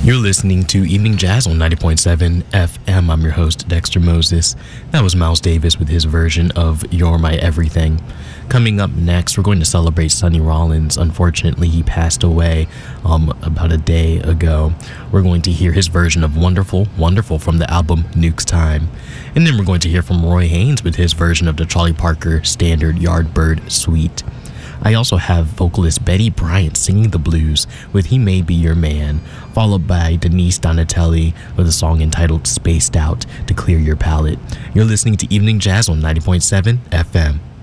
You're listening to Evening Jazz on 90.7 FM. I'm your host, Dexter Moses. That was Miles Davis with his version of You're My Everything. Coming up next, we're going to celebrate Sonny Rollins. Unfortunately, he passed away about a day ago. We're going to hear his version of Wonderful, Wonderful from the album Nuke's Time. And then we're going to hear from Roy Haynes with his version of the Charlie Parker standard Yardbird Suite. I also have vocalist Betty Bryant singing the blues with He May Be Your Man, followed by Denise Donatelli with a song entitled Spaced Out to Clear Your Palate. You're listening to Evening Jazz on 90.7 FM.